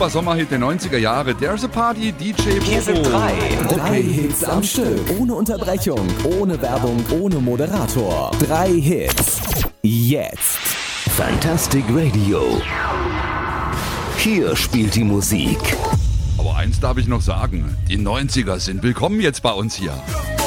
super Sommerhit der 90er Jahre. There's a Party, DJ Bobo. Hier sind Drei Hits am Stück. Ohne Unterbrechung, ohne Werbung, ohne Moderator. 3 Hits. Jetzt. Fantastic Radio. Hier spielt die Musik. Aber eins darf ich noch sagen, die 90er sind willkommen jetzt bei uns hier.